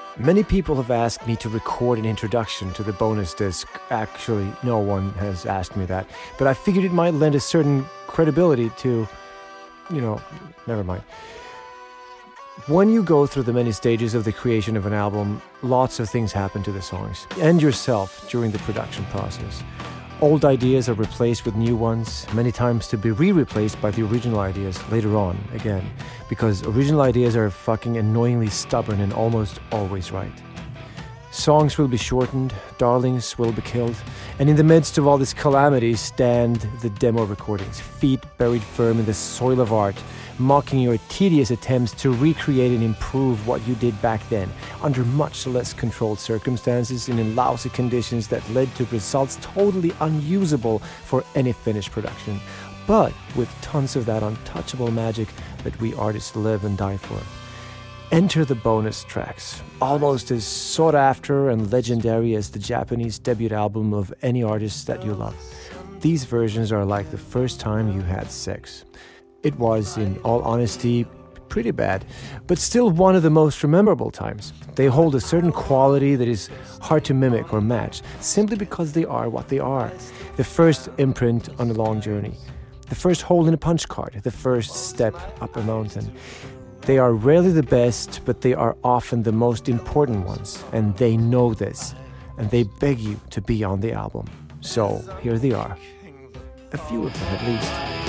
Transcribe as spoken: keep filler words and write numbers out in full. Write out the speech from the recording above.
Many people have asked me to record an introduction to the bonus disc. Actually, no one has asked me that. But I figured it might lend a certain credibility to, you know, never mind. When you go through the many stages of the creation of an album, lots of things happen to the songs and yourself during the production process. Old ideas are replaced with new ones, many times to be re-replaced by the original ideas later on, again, because original ideas are fucking annoyingly stubborn and almost always right. Songs will be shortened, darlings will be killed, and in the midst of all this calamity stand the demo recordings, feet buried firm in the soil of art, mocking your tedious attempts to recreate and improve what you did back then, under much less controlled circumstances and in lousy conditions that led to results totally unusable for any finished production, but with tons of that untouchable magic that we artists live and die for. Enter the bonus tracks, almost as sought after and legendary as the Japanese debut album of any artist that you love. These versions are like the first time you had sex. It was, in all honesty, pretty bad, but still one of the most memorable times. They hold a certain quality that is hard to mimic or match, simply because they are what they are. The first imprint on a long journey. The first hole in a punch card. The first step up a mountain. They are rarely the best, but they are often the most important ones, and they know this, and they beg you to be on the album. So, here they are. A few of them at least.